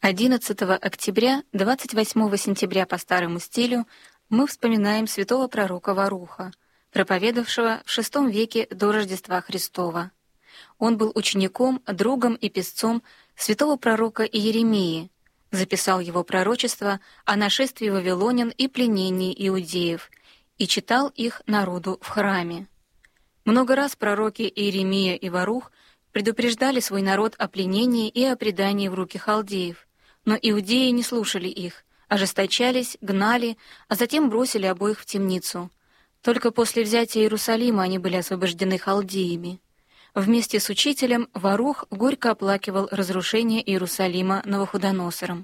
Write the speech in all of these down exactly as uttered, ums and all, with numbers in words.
одиннадцатого октября, двадцать восьмого сентября по старому стилю мы вспоминаем святого пророка Варуха, проповедовавшего в шестом веке до Рождества Христова. Он был учеником, другом и писцом святого пророка Иеремии, записал его пророчества о нашествии вавилонян и пленении иудеев и читал их народу в храме. Много раз пророки Иеремия и Варух предупреждали свой народ о пленении и о предании в руки халдеев, но иудеи не слушали их, ожесточались, гнали, а затем бросили обоих в темницу. Только после взятия Иерусалима они были освобождены халдеями. Вместе с учителем Варух горько оплакивал разрушение Иерусалима Навуходоносором.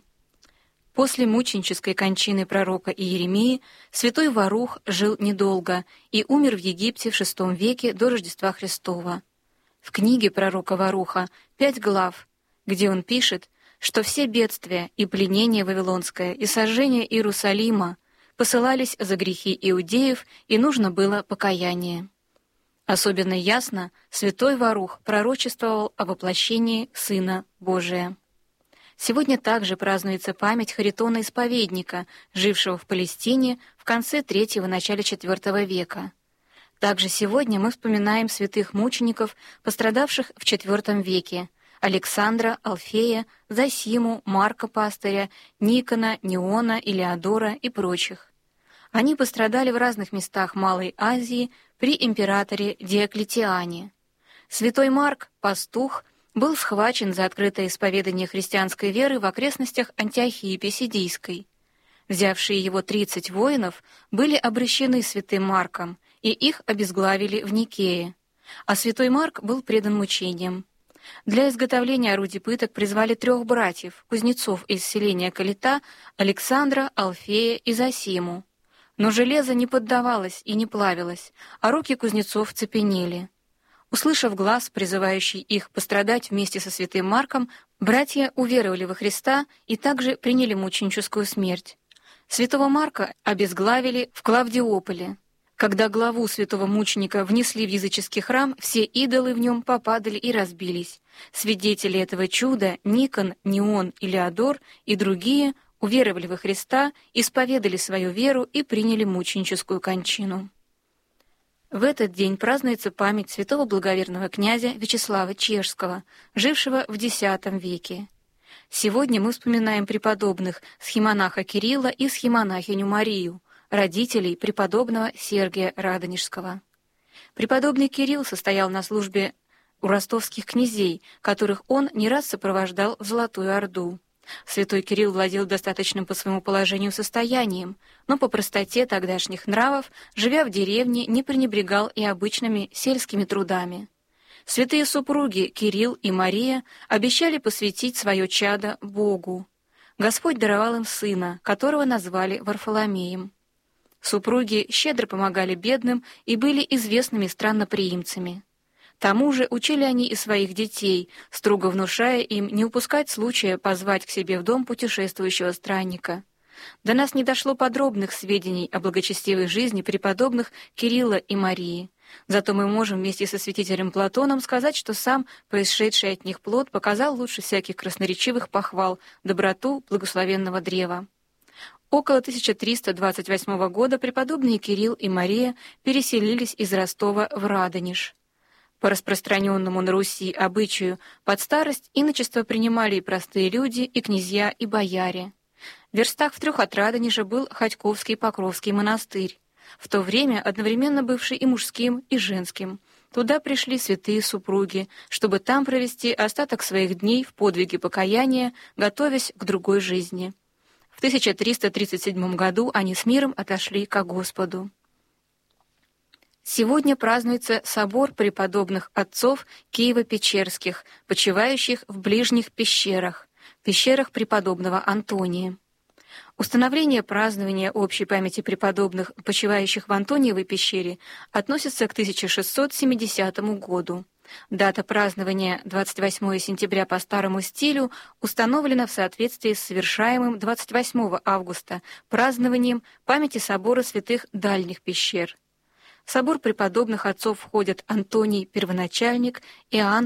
После мученической кончины пророка Иеремии святой Варух жил недолго и умер в Египте в шестом веке до Рождества Христова. В книге пророка Варуха пять глав, где он пишет, что все бедствия и пленение вавилонское и сожжение Иерусалима посылались за грехи иудеев, и нужно было покаяние. Особенно ясно святой Варух пророчествовал о воплощении Сына Божия. Сегодня также празднуется память Харитона Исповедника, жившего в Палестине в конце третьего – начале четвертого века. Также сегодня мы вспоминаем святых мучеников, пострадавших в четвертом веке: Александра, Алфея, Зосиму, Марка Пастыря, Никона, Неона, Илеодора и прочих. Они пострадали в разных местах Малой Азии при императоре Диоклетиане. Святой Марк, пастух, был схвачен за открытое исповедание христианской веры в окрестностях Антиохии Писидийской. Взявшие его тридцать воинов были обращены святым Марком, и их обезглавили в Никее, а святой Марк был предан мучениям. Для изготовления орудий пыток призвали трех братьев, кузнецов из селения Калита, Александра, Алфея и Зосиму. Но железо не поддавалось и не плавилось, а руки кузнецов цепенели. Услышав глас, призывающий их пострадать вместе со святым Марком, братья уверовали во Христа и также приняли мученическую смерть. Святого Марка обезглавили в Клавдиополе. Когда главу святого мученика внесли в языческий храм, все идолы в нем попадали и разбились. Свидетели этого чуда, Никон, Неон, Илеодор и другие, уверовали во Христа, исповедали свою веру и приняли мученическую кончину. В этот день празднуется память святого благоверного князя Вячеслава Чешского, жившего в десятом веке. Сегодня мы вспоминаем преподобных схимонаха Кирилла и схимонахиню Марию, родителей преподобного Сергия Радонежского. Преподобный Кирилл состоял на службе у ростовских князей, которых он не раз сопровождал в Золотую Орду. Святой Кирилл владел достаточным по своему положению состоянием, но по простоте тогдашних нравов, живя в деревне, не пренебрегал и обычными сельскими трудами. Святые супруги Кирилл и Мария обещали посвятить свое чадо Богу. Господь даровал им сына, которого назвали Варфоломеем. Супруги щедро помогали бедным и были известными странноприимцами. Тому же учили они и своих детей, строго внушая им не упускать случая позвать к себе в дом путешествующего странника. До нас не дошло подробных сведений о благочестивой жизни преподобных Кирилла и Марии. Зато мы можем вместе со святителем Платоном сказать, что сам происшедший от них плод показал лучше всяких красноречивых похвал доброту благословенного древа. Около тысяча триста двадцать восьмого года преподобные Кирилл и Мария переселились из Ростова в Радонеж. По распространенному на Руси обычаю под старость иночество принимали и простые люди, и князья, и бояре. В верстах в трех от Радонежа был Ходьковский Покровский монастырь, в то время одновременно бывший и мужским, и женским. Туда пришли святые супруги, чтобы там провести остаток своих дней в подвиге покаяния, готовясь к другой жизни. В тысяча триста тридцать седьмом году они с миром отошли ко Господу. Сегодня празднуется собор преподобных отцов Киево-Печерских, почивающих в ближних пещерах, пещерах преподобного Антония. Установление празднования общей памяти преподобных, почивающих в Антониевой пещере, относится к тысяча шестьсот семидесятому году. Дата празднования двадцать восьмого сентября по старому стилю установлена в соответствии с совершаемым двадцать восьмого августа празднованием памяти собора святых Дальних пещер. В собор преподобных отцов входят Антоний Первоначальник, Иоанн